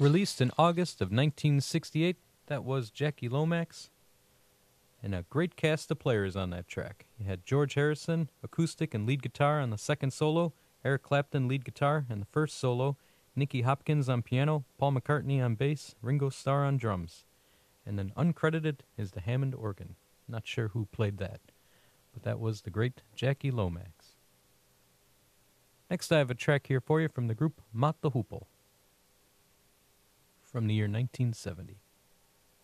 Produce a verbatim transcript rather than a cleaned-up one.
Released in August of nineteen sixty-eight, that was Jackie Lomax. And a great cast of players on that track. You had George Harrison, acoustic and lead guitar on the second solo, Eric Clapton, lead guitar, and the first solo, Nicky Hopkins on piano, Paul McCartney on bass, Ringo Starr on drums. And then uncredited is the Hammond organ. Not sure who played that, but that was the great Jackie Lomax. Next I have a track here for you from the group Mott the Hoople from the year nineteen seventy.